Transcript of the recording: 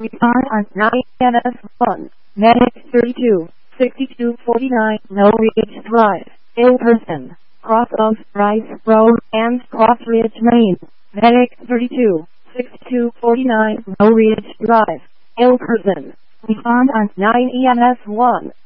We are on 9NS1, Medic 32, 6249, Mill Ridge Drive, Ilperson, cross of Rice Road and Cross Ridge Lane. Medic 32, 6249, Mill Ridge Drive, Ilperson. We are on 9ENS1.